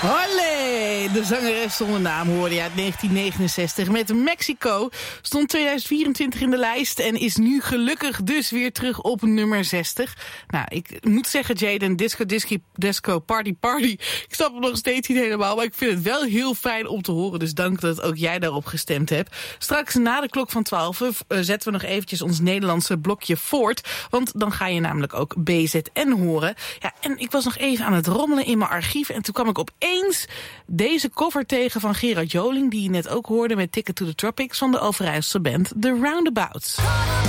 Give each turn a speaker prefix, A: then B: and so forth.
A: Olé! De zangeres zonder naam hoorde je uit 1969 met Mexico. Stond 2024 in de lijst en is nu gelukkig dus weer terug op nummer 60. Nou, ik moet zeggen, Jaden, disco, party. Ik snap het nog steeds niet helemaal, maar ik vind het wel heel fijn om te horen. Dus dank dat ook jij daarop gestemd hebt. Straks na de klok van 12 zetten we nog eventjes ons Nederlandse blokje voort. Want dan ga je namelijk ook BZN horen. Ja, en ik was nog even aan het rommelen in mijn archief en toen kwam ik opeens deze cover tegen van Gerard Joling, die je net ook hoorde met Ticket to the Tropics van de Overijsselse band The Roundabouts.